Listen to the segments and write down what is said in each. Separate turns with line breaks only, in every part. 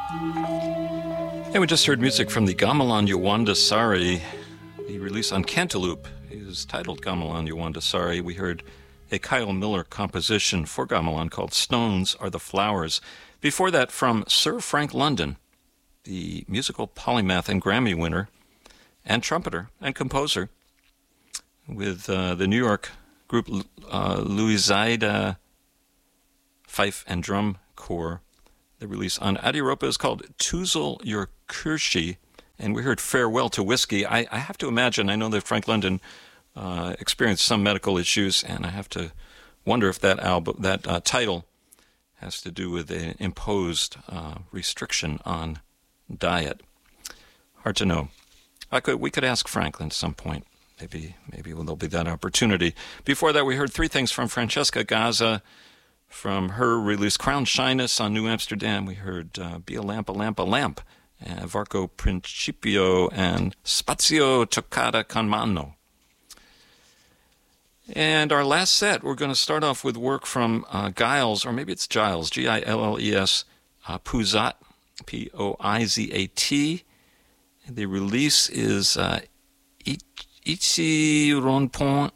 And we just heard music from the Gamelan Yowandasari, the release on Cantaloupe. It is titled Gamelan Yowandasari. We heard a Kyle Miller composition for gamelan called Stones Are the Flowers. Before that, from Sir Frank London, the musical polymath and Grammy winner and trumpeter and composer, with the New York group Louisiada Fife and Drum Corps. The release on Adiropa is called Toozle Your Kirshi, and we heard Farewell to Whiskey. I have to imagine, I know that Frank London experienced some medical issues, and I have to wonder if that title has to do with an imposed restriction on diet. Hard to know. We could ask Franklin at some point. Maybe there'll be that opportunity. Before that, we heard three things from Francesca Gazza. From her release Crown Shyness on New Amsterdam, we heard Be a Lamp, a Lamp, a Lamp, Varco Principio, and Spazio Toccata con Mano. And our last set, we're going to start off with work from Giles, or maybe it's Giles, Gilles, Poizat, Poizat. The release is Ici Rond-Point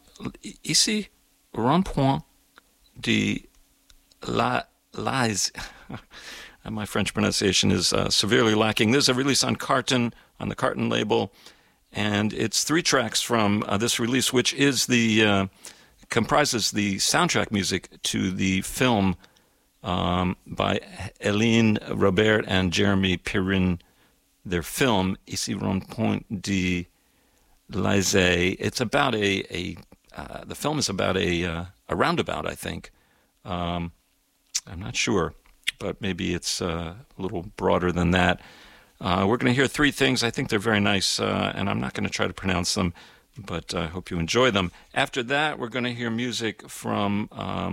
de Lies. My French pronunciation is severely lacking. There's a release on Carton, on the Carton label, and it's three tracks from this release, which is comprises the soundtrack music to the film by Hélène Robert and Jeremy Perrin. Their film Ici Rond-Point de Lies. It's about the film is about a roundabout, I think. I'm not sure, but maybe it's a little broader than that. We're going to hear three things. I think they're very nice, and I'm not going to try to pronounce them, but I hope you enjoy them. After that, we're going to hear music from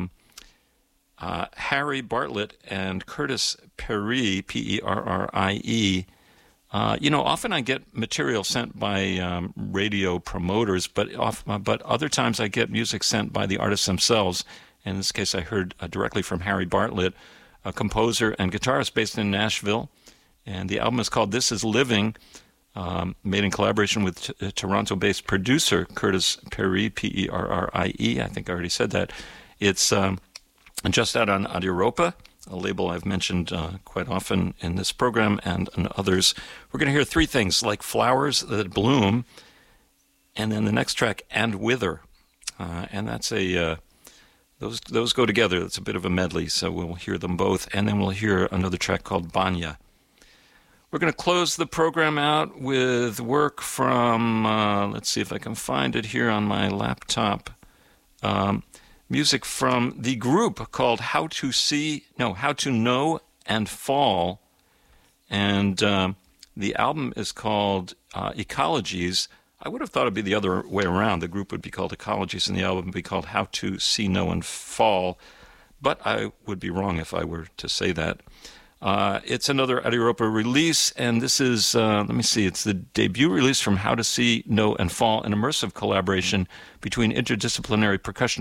Harry Bartlett and Curtis Perry, Perrie. Often I get material sent by radio promoters, but other times I get music sent by the artists themselves. In this case, I heard directly from Harry Bartlett, a composer and guitarist based in Nashville. And the album is called This Is Living, made in collaboration with Toronto-based producer Curtis Perry, Perrie. I think I already said that. It's just out on Adiropa, a label I've mentioned quite often in this program and in others. We're going to hear three things, like Flowers That Bloom, and then the next track, And Wither. And that's those go together. It's a bit of a medley, so we'll hear them both. And then we'll hear another track called Banya. We're going to close the program out with work from, let's see if I can find it here on my laptop. Music from the group called How to Know and Fall. And the album is called Ecologies. I would have thought it'd be the other way around. The group would be called Ecologies and the album would be called How to See, Know, and Fall. But I would be wrong if I were to say that. It's another Adiropa release, and this is, it's the debut release from How to See, Know, and Fall, an immersive collaboration between interdisciplinary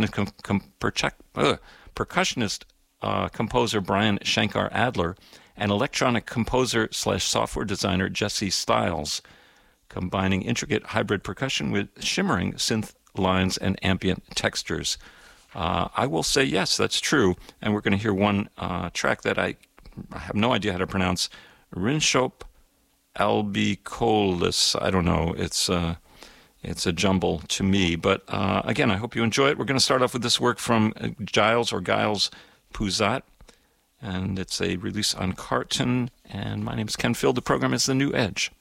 percussionist composer Brian Shankar Adler and electronic composer/software designer Jesse Stiles, combining intricate hybrid percussion with shimmering synth lines and ambient textures. I will say yes, that's true, and we're going to hear one track that I have no idea how to pronounce, Rinshop albicollis. I don't know. It's a jumble to me. But again, I hope you enjoy it. We're going to start off with this work from Giles Poizat, and it's a release on Carton. And my name is Ken Field. The program is The New Edge.